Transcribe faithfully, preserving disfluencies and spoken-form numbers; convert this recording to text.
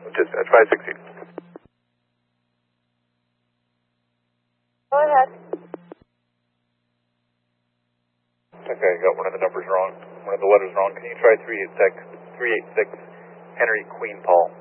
Dispatch five sixty. Go ahead. Okay, I got one of the numbers wrong. One of the letters wrong. Can you try three eight six Henry Queen Paul?